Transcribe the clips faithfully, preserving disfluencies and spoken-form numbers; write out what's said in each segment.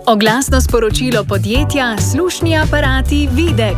Oglasno sporočilo podjetja Slušni aparati Videx.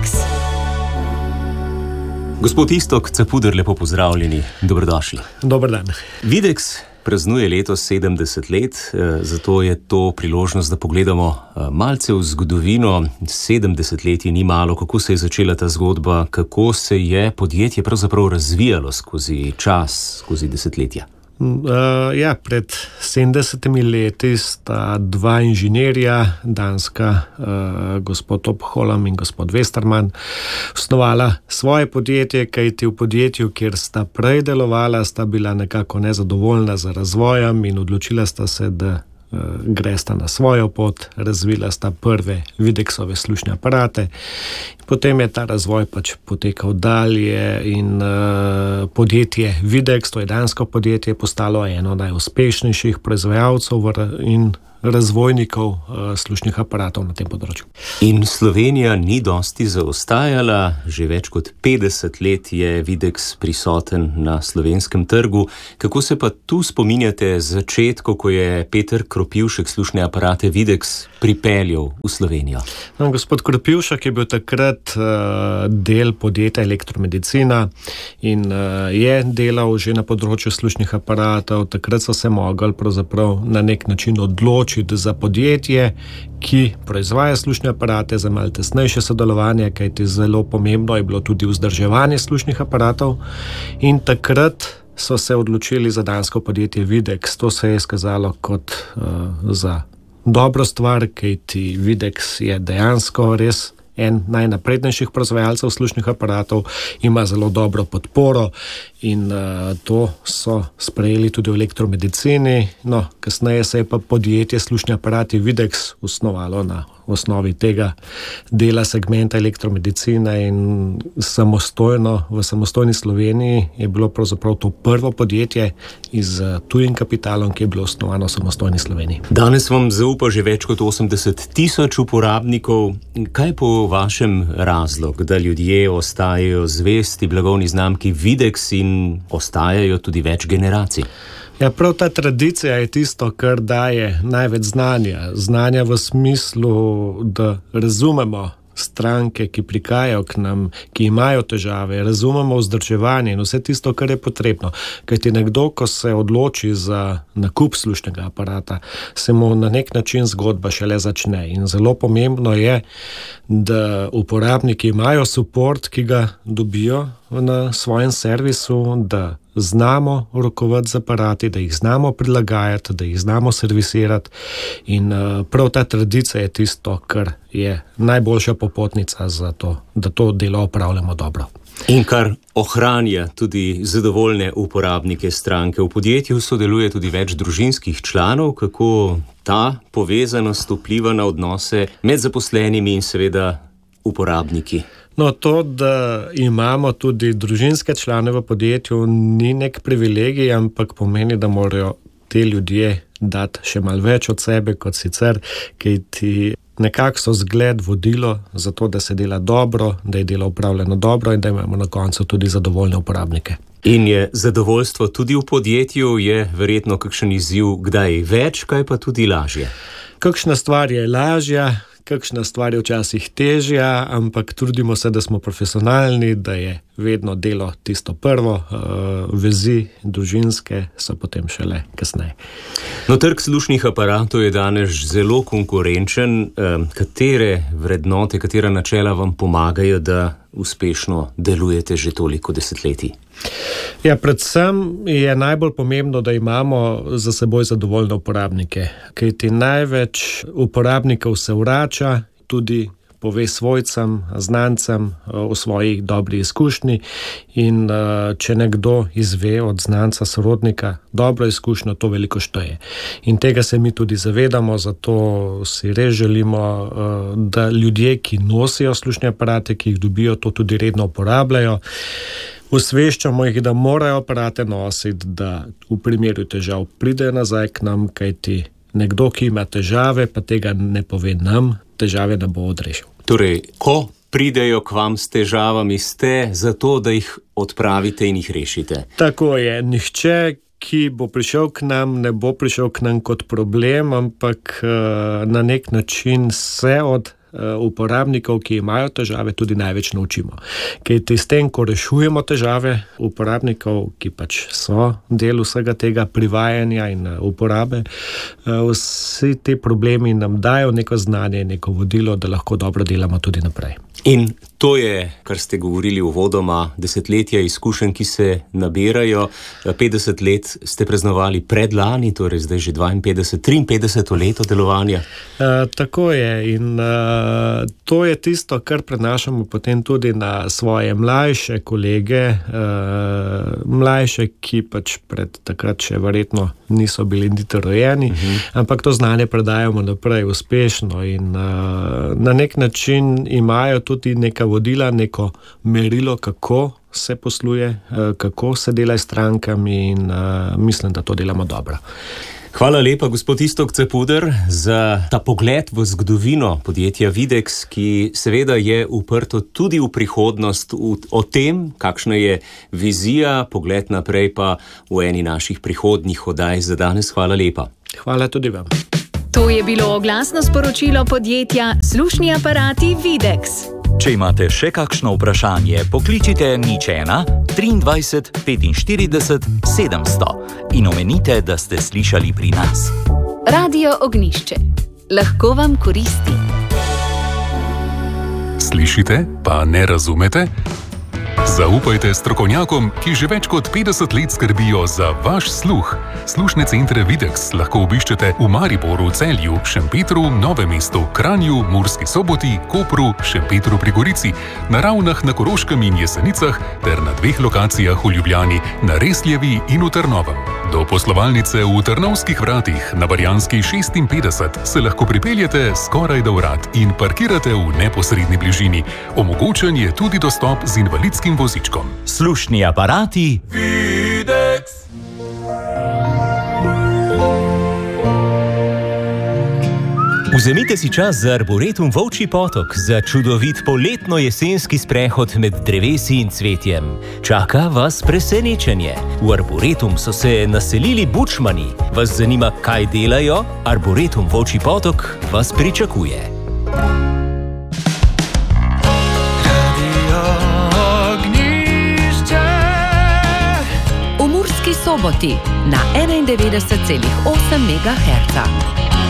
Gospod Iztok Capuder, lepo pozdravljeni, dobrodošli. Dober dan. Videx praznuje letos sedemdeset let, zato je to priložnost, da pogledamo malce v zgodovino. sedemdeset let ni malo, kako se je začela ta zgodba, kako se je podjetje pravzaprav razvijalo skozi čas, skozi desetletja. Uh, ja, pred sedemdesetimi leti sta dva inženirja, danska, uh, gospod Topholm in gospod Westermann, osnovala svoje podjetje, kajti v podjetju, kjer sta prej delovala, sta bila nekako nezadovoljna z razvojem in odločila sta se, da uh, gresta na svojo pot, razvila sta prve Videxove slušne aparate. Potem je ta razvoj pač potekal dalje in uh, podjetje Videx, to je dansko podjetje, postalo eno najuspešnejših proizvajalcev in razvojnikov uh, slušnih aparatov na tem področju. In Slovenija ni dosti zaostajala, že več kot petdeset let je Videx prisoten na slovenskem trgu. Kako se pa tu spominjate začetku, ko je Peter Kropivšek slušne aparate Videx pripeljal v Slovenijo? No, gospod Kropivšek je bil takrat uh, del podjetja Elektromedicina in uh, je delal že na področju slušnih aparatov. Takrat so se mogli pravzaprav na nek način odločiti za podjetje, ki proizvaja slušne aparate, za malo tesnejše sodelovanje, kajti zelo pomembno je bilo tudi vzdrževanje slušnih aparatov, in takrat so se odločili za dansko podjetje Videx. To se je izkazalo kot uh, za dobro stvar, kajti Videx je dejansko res en najnaprednejših proizvajalcev slušnih aparatov, ima zelo dobro podporo in uh, to so sprejeli tudi v elektromedicini. No, kasneje se je pa podjetje Slušni aparati Videx osnovalo na osnovi tega dela segmenta elektromedicine in samostojno, v samostojni Sloveniji je bilo pravzaprav to prvo podjetje iz uh, tujim kapitalom, ki je bilo osnovano v samostojni Sloveniji. Danes vam zaupa že več kot osemdeset tisoč uporabnikov. Kaj po vašem razlog, da ljudje ostajajo zvesti blagovni znamki Videx in ostajajo tudi več generacij? Ja, prav ta tradicija je tisto, kar daje največ znanja. Znanja v smislu, da razumemo stranke, ki prikajajo k nam, ki imajo težave, razumemo vzdrževanje in vse tisto, kar je potrebno. Kajti nekdo, ko se odloči za nakup slušnega aparata, se mu na nek način zgodba šele začne. In zelo pomembno je, da uporabniki imajo suport, ki ga dobijo na svojem servisu, da znamo rokovati z aparati, da jih znamo prilagajati, da jih znamo servisirati in uh, prav ta tradicija je tisto, kar je najboljša popotnica za to, da to delo opravljamo dobro. In kar ohranja tudi zadovoljne uporabnike stranke. V podjetju sodeluje tudi več družinskih članov. Kako ta povezanost vpliva na odnose med zaposlenimi in seveda uporabniki? No, to, da imamo tudi družinske člane v podjetju, ni nek privilegij, ampak pomeni, da morajo te ljudje dati še malo več od sebe kot sicer, kajti nekako so zgled, vodilo za to, da se dela dobro, da je delo upravljeno dobro in da imamo na koncu tudi zadovoljne uporabnike. In je zadovoljstvo tudi v podjetju, je verjetno kakšen izziv, kdaj več, kaj pa tudi lažje? Kakšna stvar je lažja, kakšna stvar je včasih težja, ampak trudimo se, da smo profesionalni, da je vedno delo tisto prvo, vezi družinske so potem šele kasneje. No, trg slušnih aparatov je danes zelo konkurenčen. Katere vrednote, katera načela vam pomagajo, da uspešno delujete že toliko desetletij? Ja, predvsem je najbolj pomembno, da imamo za seboj zadovoljne uporabnike, kajti največ uporabnikov se vrača, tudi pove svojcem, znancem o svoji dobri izkušnji in če nekdo izve od znanca, sorodnika dobro izkušnjo, to veliko šteje. In tega se mi tudi zavedamo, zato si res želimo, da ljudje, ki nosijo slušne aparate, ki jih dobijo, to tudi redno uporabljajo. Osveščamo jih, da morajo aparate nositi, da v primeru težav pridejo nazaj k nam, kajti nekdo, ki ima težave, pa tega ne pove nam, težave ne bo odrešil. Torej, ko pridejo k vam s težavami, ste zato, da jih odpravite in jih rešite? Tako je. Nihče, ki bo prišel k nam, ne bo prišel k nam kot problem, ampak na nek način se od uporabnikov, ki imajo težave, tudi največ naučimo. Kajti s tem, ko rešujemo težave uporabnikov, ki pač so del vsega tega privajanja in uporabe, vsi ti problemi nam dajo neko znanje, neko vodilo, da lahko dobro delamo tudi naprej. In to je, kar ste govorili uvodoma, desetletja izkušenj, ki se nabirajo. petdeset let ste praznovali predlani, torej zdaj že dvainpetdeset, triinpetdeseto leto delovanja. E, tako je in e, to je tisto, kar prenašamo potem tudi na svoje mlajše kolege, e, mlajše, ki pač pred takrat še verjetno niso bili niti rojeni, uh-huh. ampak to znanje predajamo naprej uspešno in e, na nek način imajo tudi neka vodila, neko merilo, kako se posluje, kako se dela s strankami in uh, mislim, da to delamo dobro. Hvala lepa, gospod Iztok Capuder, za ta pogled v zgodovino podjetja Videx, ki seveda je uprto tudi v prihodnost, v, o tem, kakšna je vizija, pogled naprej pa v eni naših prihodnjih oddaj. Za danes hvala lepa. Hvala tudi vam. To je bilo oglasno sporočilo podjetja Slušni aparati Videx. Če imate še kakšno vprašanje, pokličite nič ena triindvajset petinštirideset sedemsto in omenite, da ste slišali pri nas. Radio Ognjišče. Lahko vam koristi. Slišite, pa ne razumete? Zaupajte strokovnjakom, ki že več kot petdeset let skrbijo za vaš sluh. Slušne centre Videx lahko obiščete v Mariboru, Celju, Šempetru, Novem mestu, Kranju, Murski Soboti, Kopru, Šempetru pri Gorici, na Ravnah na Koroškem in Jesenicah ter na dveh lokacijah v Ljubljani, na Resljevi in v Trnovem. Do poslovalnice v Trnovskih vratih na Barjanski šestinpetdeset se lahko pripeljete skoraj do vrat in parkirate v neposredni bližini. Omogočen je tudi dostop z invalidskim vozičkom. Slušni aparati Videx. Vzemite si čas za Arboretum Volčji Potok, za čudovit poletno-jesenski sprehod med drevesi in cvetjem. Čaka vas presenečenje. V Arboretum so se naselili bučmani. Vas zanima, kaj delajo? Arboretum Volčji Potok vas pričakuje. V Murski Soboti na enaindevetdeset celih osem megaherca.